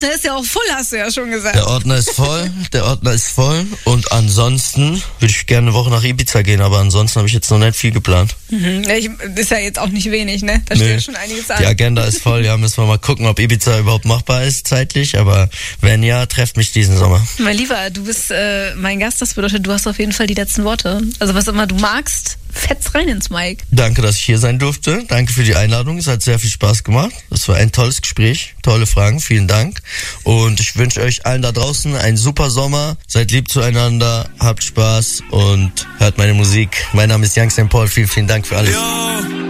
Der ist ja auch voll, hast du ja schon gesagt. Der Ordner ist voll und ansonsten würde ich gerne eine Woche nach Ibiza gehen, aber ansonsten habe ich jetzt noch nicht viel geplant. Ist ja jetzt auch nicht wenig, ne? Da steht ja schon einiges an. Die Agenda ist voll, ja, müssen wir mal gucken, ob Ibiza überhaupt machbar ist zeitlich, aber wenn ja, trefft mich diesen Sommer. Mein Lieber, du bist mein Gast, das bedeutet, du hast auf jeden Fall die letzten Worte. Also was immer du magst, fetz rein ins Mic. Danke, dass ich hier sein durfte. Danke für die Einladung. Es hat sehr viel Spaß gemacht. Das war ein tolles Gespräch. Tolle Fragen. Vielen Dank. Und ich wünsche euch allen da draußen einen super Sommer. Seid lieb zueinander. Habt Spaß und hört meine Musik. Mein Name ist Young St. Paul. Vielen, vielen Dank für alles.